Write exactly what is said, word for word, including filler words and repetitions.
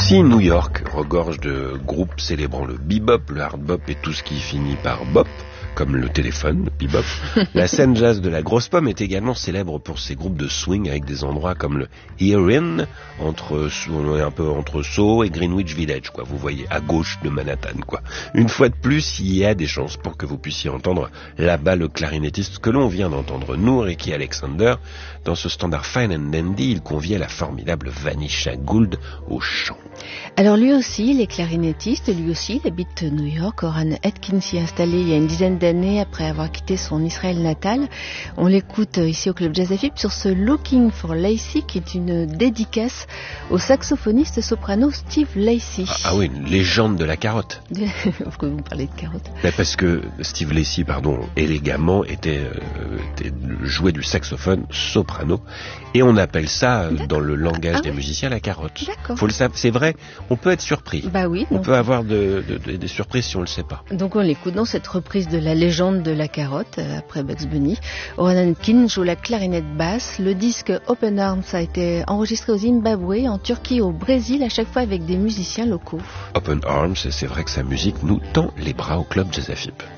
Si New York regorge de groupes célébrant le bebop, le hard bop et tout ce qui finit par bop, comme le téléphone, le bebop, la scène jazz de la Grosse Pomme est également célèbre pour ses groupes de swing avec des endroits comme le Erin, entre, on est un peu entre Soho et Greenwich Village, quoi. Vous voyez, à gauche de Manhattan, quoi. Une fois de plus, il y a des chances pour que vous puissiez entendre là-bas le clarinettiste que l'on vient d'entendre, nous, Ricky Alexander. Dans ce standard Fine and Dandy, il conviait la formidable Vanisha Gould au chant. Alors lui aussi, il est clarinettiste, lui aussi, il habite New York. Oran Atkins s'y est installé il y a une dizaine d'années après avoir quitté son Israël natal. On l'écoute ici au Club Jazz F I P sur ce Looking for Lacey, qui est une dédicace au saxophoniste soprano Steve Lacy. Ah, ah oui, une légende de la carotte. Pourquoi vous parlez de carotte? Mais parce que Steve Lacy, pardon, élégamment, était, euh, était jouait du saxophone soprano, et on appelle ça, D'accord. dans le langage ah, des oui. musiciens, la carotte. D'accord. Faut le savoir, c'est vrai, on peut être surpris. Bah oui. On donc... peut avoir de, de, de, des surprises si on le sait pas. Donc on l'écoute dans cette reprise de la légende de la carotte, euh, après Bugs Bunny. Oran Atkins joue la clarinette basse. Le disque Open Arms a été enregistré au Zimbabwe, en Turquie, au Brésil, à chaque fois avec des musiciens locaux. Open Arms, c'est vrai que sa musique nous tend les bras au Club Jazz F I P.